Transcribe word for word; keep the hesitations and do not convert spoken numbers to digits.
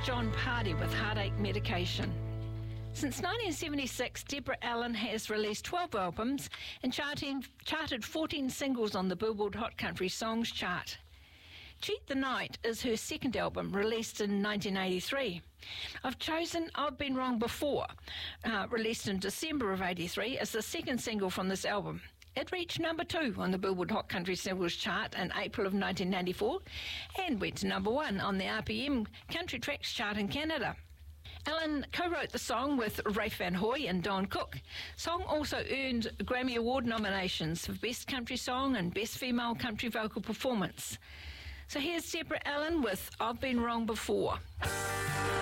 John Pardy with Heartache Medication. Since nineteen seventy-six, Deborah Allen has released twelve albums and charting, charted fourteen singles on the Billboard Hot Country Songs chart. Cheat the Night is her second album, released in nineteen eighty-three. I've chosen I've Been Wrong Before, uh, released in December of eighty-three, as the second single from this album. It reached number two on the Billboard Hot Country Singles chart in April of nineteen ninety-four and went to number one on the R P M Country Tracks chart in Canada. Allen co-wrote the song with Rafe Van Hoy and Don Cook. Song also earned Grammy Award nominations for Best Country Song and Best Female Country Vocal Performance. So here's Deborah Allen with I've Been Wrong Before.